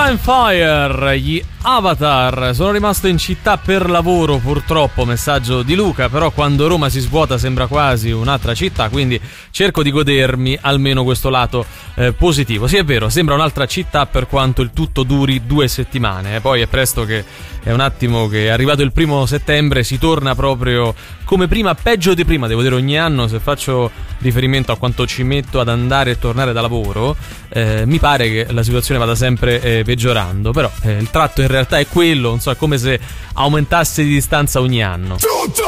I'm Fire, gli Avatar. Sono rimasto in città per lavoro, purtroppo, messaggio di Luca, però quando Roma si svuota sembra quasi un'altra città, quindi cerco di godermi almeno questo lato positivo. Sì, è vero, sembra un'altra città per quanto il tutto duri 2 settimane, poi è presto, che è un attimo che è arrivato il 1° settembre, si torna proprio come prima, peggio di prima, devo dire. Ogni anno, se faccio riferimento a quanto ci metto ad andare e tornare da lavoro, mi pare che la situazione vada sempre peggiorando, però il tratto in realtà è quello, non so, è come se aumentasse di distanza ogni anno.